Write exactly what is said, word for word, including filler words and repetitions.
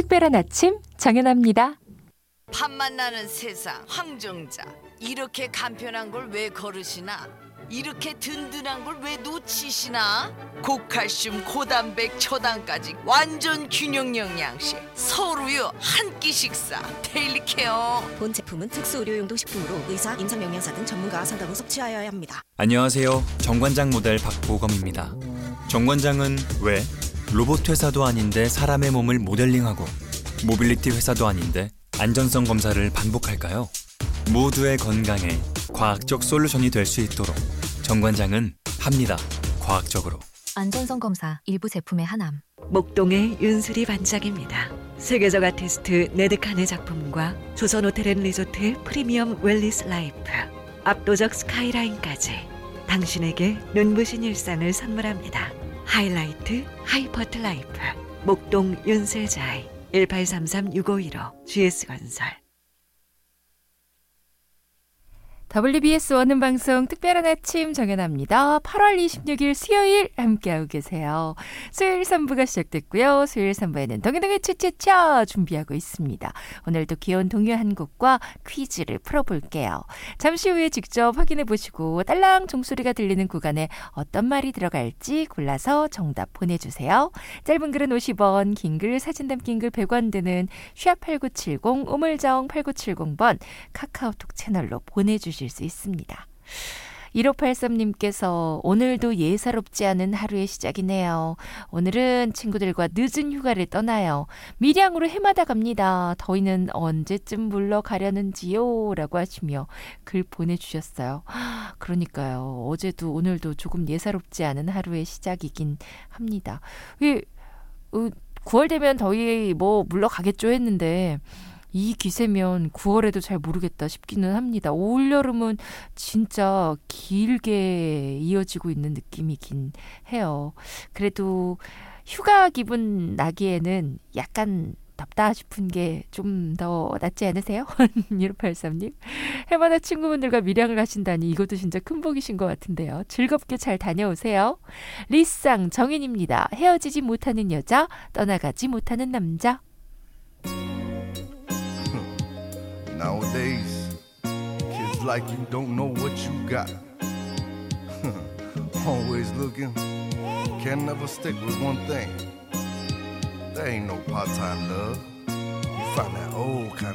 특별한 아침 정연아입니다. 밥만 나는 세상 황정자, 이렇게 간편한 걸 왜 거르시나? 이렇게 든든한 걸 왜 놓치시나? 고칼슘 고단백 초당까지 완전 균형 영양식 서울우유 한 끼 식사 데일리 케어. 본 제품은 특수 의료용도 식품으로 의사, 임상영양사 등 전문가와 상담 후 섭취하여야 합니다. 안녕하세요. 정관장 모델 박보검입니다. 정관장은 왜 로봇 회사도 아닌데 사람의 몸을 모델링하고 모빌리티 회사도 아닌데 안전성 검사를 반복할까요? 모두의 건강에 과학적 솔루션이 될 수 있도록 정관장은 합니다. 과학적으로. 안전성 검사 일부 제품의 하남. 목동의 윤수리 반장입니다. 세계적 아티스트 네드칸의 작품과 조선호텔앤리조트 프리미엄 웰리스 라이프, 압도적 스카이라인까지 당신에게 눈부신 일상을 선물합니다. 하이라이트 하이퍼트 라이프 목동 윤슬자이 일팔삼삼 육오일오 지에스건설. 더블유비에스 원음 방송 특별한 아침 정연아입니다. 팔월 이십육일 수요일 함께하고 계세요. 수요일 삼 부가 시작됐고요. 수요일 삼 부에는 동해동해 치치차 준비하고 있습니다. 오늘도 귀여운 동요 한 곡과 퀴즈를 풀어볼게요. 잠시 후에 직접 확인해 보시고 딸랑 종소리가 들리는 구간에 어떤 말이 들어갈지 골라서 정답 보내주세요. 짧은 글은 오십 원, 긴 글, 사진 담긴 글 백 원 드는 샵 팔구칠공, 우물정 팔구칠공 번 카카오톡 채널로 보내주실 수 있습니다. 일오팔삼님께서 오늘도 예사롭지 않은 하루의 시작이네요. 오늘은 친구들과 늦은 휴가를 떠나요. 밀양으로 해마다 갑니다. 더위는 언제쯤 물러가려는지요? 라고 하시며 글 보내주셨어요. 그러니까요. 어제도 오늘도 조금 예사롭지 않은 하루의 시작이긴 합니다. 왜 어, 구월 되면 더위 뭐 물러가겠죠 했는데 이 기세면 구월에도 잘 모르겠다 싶기는 합니다. 올여름은 진짜 길게 이어지고 있는 느낌이긴 해요. 그래도 휴가 기분 나기에는 약간 덥다 싶은 게 좀 더 낫지 않으세요? 일오팔삼님. 해마다 친구분들과 밀양을 가신다니 이것도 진짜 큰 복이신 것 같은데요. 즐겁게 잘 다녀오세요. 리쌍 정인입니다. 헤어지지 못하는 여자, 떠나가지 못하는 남자. Nowadays, kids like you don't know what you got. Always looking, can never stick with one thing. There ain't no part-time love. You find that old kind